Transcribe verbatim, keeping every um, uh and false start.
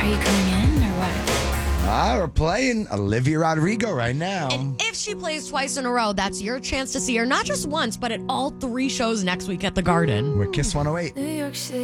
you coming in or what? Ah, we're playing Olivia Rodrigo right now. And if she plays twice in a row, that's your chance to see her not just once, but at all three shows next week at the Garden. We're Kiss one oh eight. New York City.